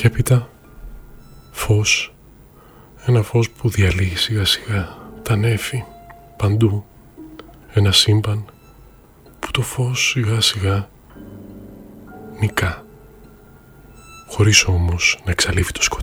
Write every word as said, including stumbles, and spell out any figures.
Και έπειτα φως, ένα φως που διαλύει σιγά σιγά τα νέφη παντού, ένα σύμπαν που το φως σιγά σιγά νικά, χωρίς όμως να εξαλείφει το σκοτάδι.